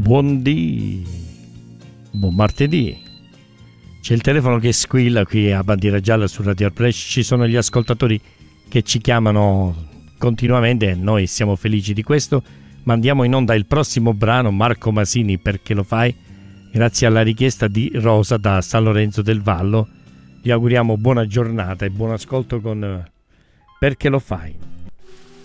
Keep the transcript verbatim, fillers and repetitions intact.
Buondì, buon martedì. C'è il telefono che squilla qui a Bandiera Gialla su Radio Airpress. Ci sono gli ascoltatori che ci chiamano continuamente e noi siamo felici di questo. Mandiamo in onda il prossimo brano, Marco Masini, Perché lo fai? Grazie alla richiesta di Rosa da San Lorenzo del Vallo. Gli auguriamo buona giornata e buon ascolto con Perché lo fai?